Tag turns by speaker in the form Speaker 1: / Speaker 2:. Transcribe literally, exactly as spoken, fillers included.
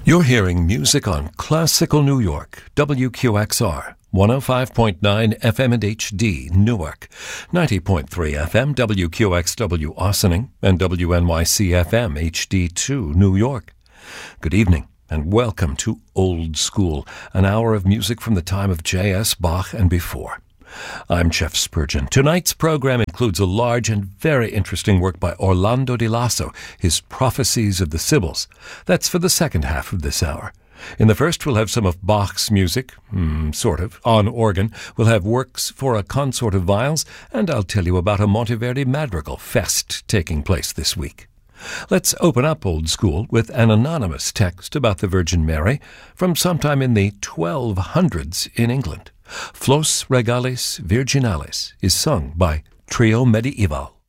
Speaker 1: You're hearing music on Classical New York, W Q X R, one oh five point nine F M and H D, Newark, ninety point three F M, W Q X W, Ossining, and W N Y C F M, H D two, New York. Good evening, and welcome to Old School, an hour of music from the time of J S. Bach and before. I'm Jeff Spurgeon. Tonight's program includes a large and very interesting work by Orlando Di Lasso, his Prophecies of the Sibyls. That's for the second half of this hour. In the first, we'll have some of Bach's music, mm, sort of, on organ. We'll have works for a consort of viols, and I'll tell you about a Monteverdi Madrigal Fest taking place this week. Let's open up Old School with an anonymous text about the Virgin Mary from sometime in the twelve hundreds in England. Flos Regalis Virginalis is sung by Trio Medieval.